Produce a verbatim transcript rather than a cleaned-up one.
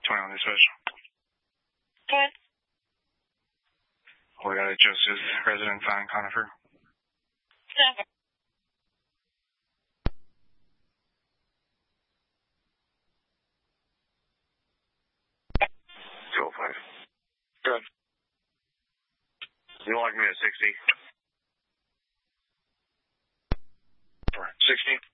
twenty-one dispatch. Good. We got a Joseph resident sign Conifer. Seven. two oh five. Good. You like me at sixty? sixty.